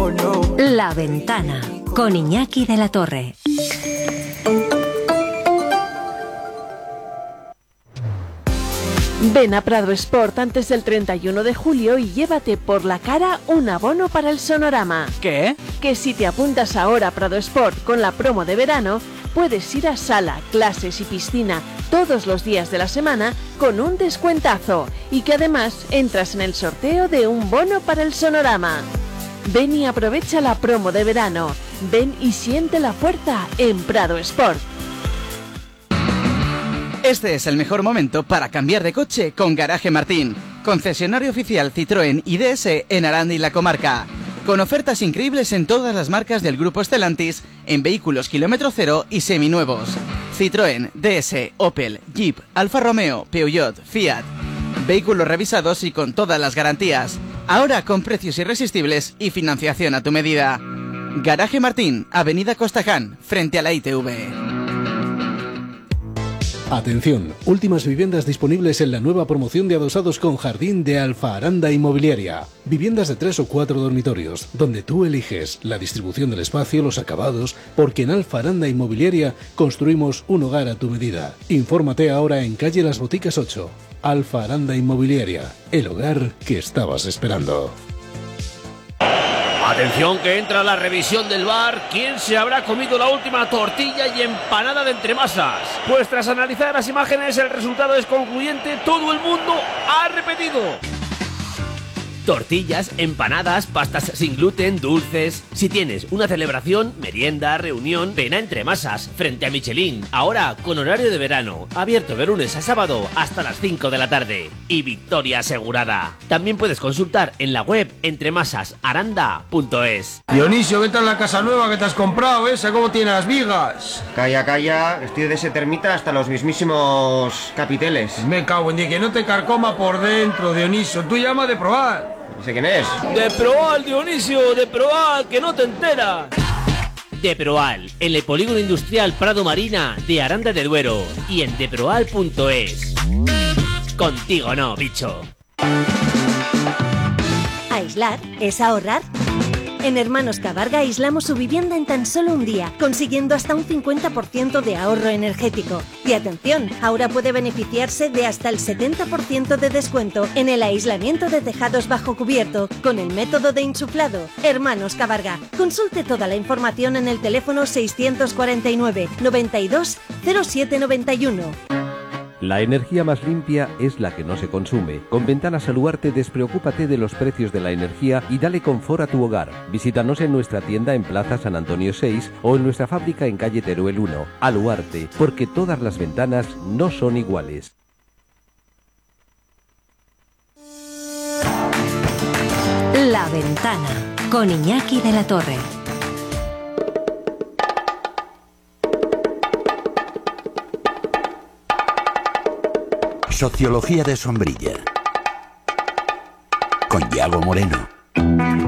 La Ventana, con Iñaki de la Torre. Ven a Prado Sport antes del 31 de julio y llévate por la cara un abono para el Sonorama. ¿Qué? Que si te apuntas ahora a Prado Sport con la promo de verano, puedes ir a sala, clases y piscina todos los días de la semana con un descuentazo y que además entras en el sorteo de un bono para el Sonorama. Ven y aprovecha la promo de verano. Ven y siente la fuerza en Prado Sport. Este es el mejor momento para cambiar de coche con Garaje Martín, concesionario oficial Citroën y DS en Aranda y la comarca, con ofertas increíbles en todas las marcas del grupo Stellantis en vehículos kilómetro cero y seminuevos. Citroën, DS, Opel, Jeep, Alfa Romeo, Peugeot, Fiat. Vehículos revisados y con todas las garantías. Ahora con precios irresistibles y financiación a tu medida. Garaje Martín, Avenida Costaján, frente a la ITV. Atención, últimas viviendas disponibles en la nueva promoción de adosados con jardín de Alfa Aranda Inmobiliaria. Viviendas de 3 o 4 dormitorios, donde tú eliges la distribución del espacio, los acabados, porque en Alfa Aranda Inmobiliaria construimos un hogar a tu medida. Infórmate ahora en calle Las Boticas 8. Alfa Aranda Inmobiliaria, el hogar que estabas esperando. Atención que entra la revisión del VAR. ¿Quién se habrá comido la última tortilla y empanada de entremasas? Pues tras analizar las imágenes el resultado es concluyente. Todo el mundo ha repetido. Tortillas, empanadas, pastas sin gluten, dulces. Si tienes una celebración, merienda, reunión, ven a Entremasas, frente a Michelin. Ahora con horario de verano, abierto de lunes a sábado hasta las 5 de la tarde. Y victoria asegurada. También puedes consultar en la web entremasasaranda.es. Dionisio, ¿qué tal la casa nueva que te has comprado? ¿Esa cómo tiene las vigas? Calla, calla, estoy de ese termita hasta los mismísimos capiteles. Me cago en Dios, que no te carcoma por dentro, Dionisio. Tú llama de probar. No sé quién es. De Proal, Dionisio, de Proal, que no te enteras. De Proal, en el polígono industrial Prado Marina de Aranda de Duero y en deproal.es. Contigo no, bicho. ¿Aislar es ahorrar? En Hermanos Cabarga aislamos su vivienda en tan solo un día, consiguiendo hasta un 50% de ahorro energético. Y atención, ahora puede beneficiarse de hasta el 70% de descuento en el aislamiento de tejados bajo cubierto con el método de insuflado. Hermanos Cabarga. Consulte toda la información en el teléfono 649 92 0791. La energía más limpia es la que no se consume. Con Ventanas Aluarte despreocúpate de los precios de la energía y dale confort a tu hogar. Visítanos en nuestra tienda en Plaza San Antonio 6 o en nuestra fábrica en calle Teruel 1. Aluarte, porque todas las ventanas no son iguales. La Ventana, con Iñaki de la Torre. Sociología de sombrilla con Yago Moreno.